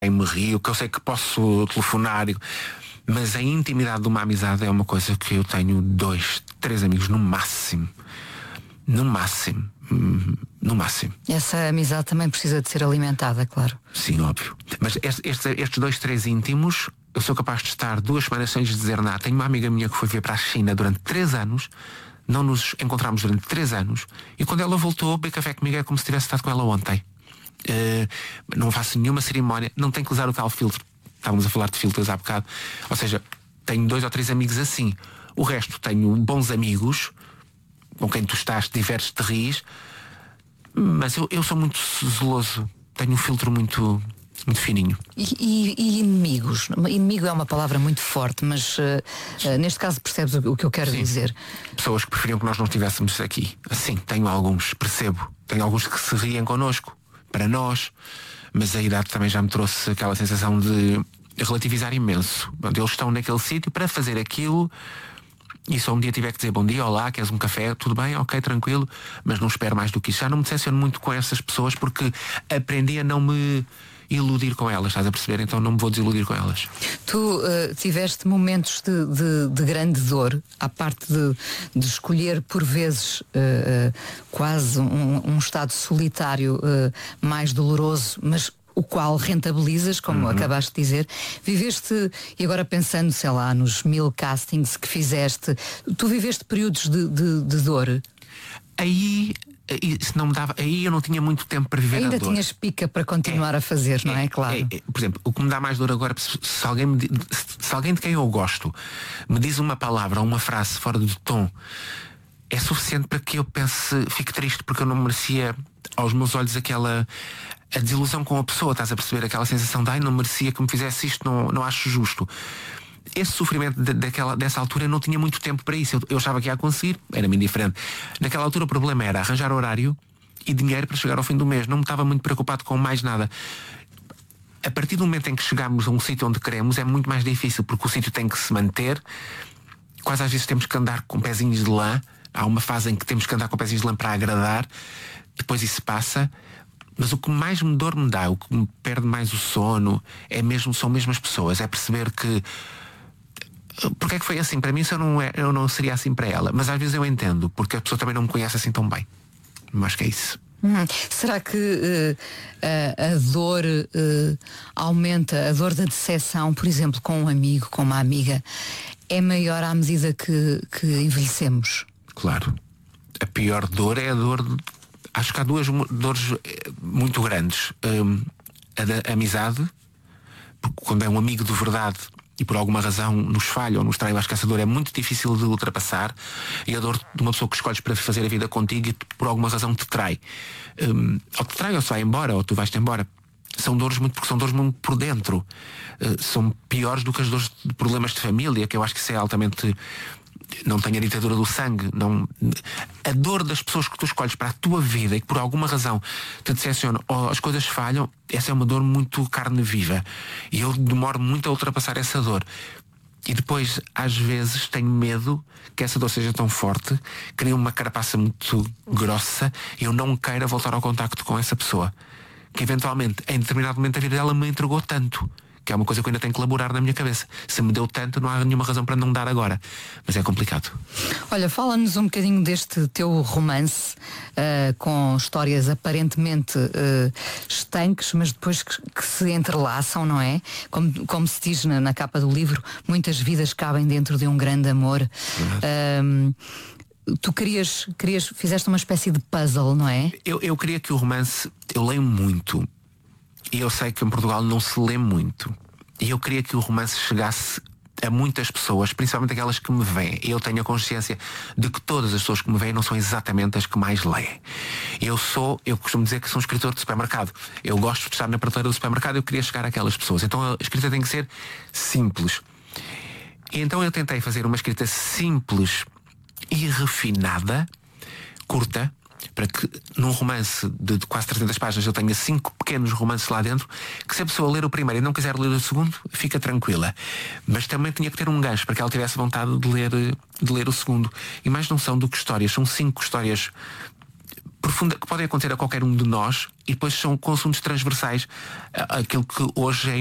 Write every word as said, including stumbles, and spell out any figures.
me rio, que eu sei que posso telefonar, mas a intimidade de uma amizade é uma coisa que eu tenho dois, três amigos no máximo. No máximo. No máximo. Essa amizade também precisa de ser alimentada, claro. Sim, óbvio. Mas estes, estes dois, três íntimos, eu sou capaz de estar duas semanas sem dizer nada. Tenho uma amiga minha que foi ver para a China durante três anos. Não nos encontramos durante três anos. E quando ela voltou, beber café comigo é como se tivesse estado com ela ontem. Uh, não faço nenhuma cerimónia. Não tenho que usar o tal filtro. Estávamos a falar de filtros há bocado. Ou seja, tenho dois ou três amigos assim. O resto tenho bons amigos com quem tu estás, te divertes, te ris. Mas eu, eu sou muito zeloso. Tenho um filtro muito, muito fininho. E, e, e inimigos? Inimigo é uma palavra muito forte, mas uh, uh, neste caso percebes o, o que eu quero Sim. dizer. Pessoas que preferiam que nós não estivéssemos aqui. Assim, tenho alguns, percebo. Tenho alguns que se riem connosco, para nós. Mas a idade também já me trouxe aquela sensação de relativizar imenso. Eles estão naquele sítio para fazer aquilo. E se um dia tiver que dizer bom dia, olá, queres um café, tudo bem, ok, tranquilo, mas não espero mais do que isso. Já não me decepciono muito com essas pessoas porque aprendi a não me iludir com elas, estás a perceber? Então não me vou desiludir com elas. Tu uh, tiveste momentos de, de, de grande dor, à parte de, de escolher por vezes uh, uh, quase um, um estado solitário uh, mais doloroso, mas o qual rentabilizas, como uhum. acabaste de dizer. Viveste, e agora pensando, sei lá, nos mil castings que fizeste, tu viveste períodos de, de, de dor? Aí, aí, se não me dava, aí eu não tinha muito tempo para viver Ainda a dor. Ainda tinhas pica para continuar é, a fazer, não é? é claro. É, é, por exemplo, o que me dá mais dor agora, se, se, alguém me, se alguém de quem eu gosto me diz uma palavra ou uma frase fora do tom, é suficiente para que eu pense, fique triste porque eu não merecia aos meus olhos aquela a desilusão com a pessoa, estás a perceber? Aquela sensação de ai, não merecia que me fizesse isto, não, não acho justo. Esse sofrimento de, daquela, dessa altura eu não tinha muito tempo para isso. Eu, eu achava que ia conseguir, era-me indiferente. Naquela altura o problema era arranjar horário e dinheiro para chegar ao fim do mês. Não me estava muito preocupado com mais nada. A partir do momento em que chegamos a um sítio onde queremos é muito mais difícil, porque o sítio tem que se manter. Quase às vezes temos que andar com pezinhos de lã. Há uma fase em que temos que andar com pezinhos de lã para agradar. Depois isso passa. Mas o que mais me dor me dá, o que me perde mais o sono, é mesmo, são mesmo as pessoas. É perceber que porque é que foi assim para mim se eu não, é, eu não seria assim para ela. Mas às vezes eu entendo, porque a pessoa também não me conhece assim tão bem. Mas acho que é isso. Hum, será que uh, a, a dor uh, aumenta, a dor da decepção, por exemplo, com um amigo, com uma amiga, é maior à medida que, que envelhecemos? Claro. A pior dor é a dor de... Acho que há duas dores muito grandes. Um, a da amizade, quando é um amigo de verdade e por alguma razão nos falha ou nos trai, acho que essa dor é muito difícil de ultrapassar. E a dor de uma pessoa que escolhes para fazer a vida contigo e por alguma razão te trai. Um, ou te trai ou se vai embora, ou tu vais-te embora. São dores muito, porque são dores muito por dentro. Uh, são piores do que as dores de problemas de família, que eu acho que isso é altamente... Não tenho a ditadura do sangue, não... A dor das pessoas que tu escolhes para a tua vida e que por alguma razão te decepcionam ou as coisas falham, essa é uma dor muito carne viva. E eu demoro muito a ultrapassar essa dor. E depois, às vezes, tenho medo que essa dor seja tão forte, cria uma carapaça muito grossa e eu não queira voltar ao contacto com essa pessoa. Que eventualmente, em determinado momento da vida dela, me entregou tanto. Que é uma coisa que eu ainda tenho que elaborar na minha cabeça. Se me deu tanto, não há nenhuma razão para não dar agora. Mas é complicado. Olha, fala-nos um bocadinho deste teu romance, uh, com histórias aparentemente uh, estanques, mas depois que, que se entrelaçam, não é? Como, como se diz na, na capa do livro, muitas vidas cabem dentro de um grande amor. Uh, tu querias, querias, fizeste uma espécie de puzzle, não é? Eu, eu queria que o romance, eu leio muito. E eu sei que em Portugal não se lê muito. E eu queria que o romance chegasse a muitas pessoas, principalmente aquelas que me veem. E eu tenho a consciência de que todas as pessoas que me veem não são exatamente as que mais leem. Eu sou, eu costumo dizer que sou um escritor de supermercado. Eu gosto de estar na prateleira do supermercado e eu queria chegar àquelas pessoas. Então a escrita tem que ser simples. E então eu tentei fazer uma escrita simples e refinada, curta, para que num romance de, de quase trezentas páginas eu tenha cinco pequenos romances lá dentro, que se a pessoa ler o primeiro e não quiser ler o segundo, fica tranquila. Mas também tinha que ter um gancho para que ela tivesse vontade de ler, de ler o segundo. E mais não são do que histórias, são cinco histórias profunda, que podem acontecer a qualquer um de nós, e depois são consuntos transversais, aquilo que hoje é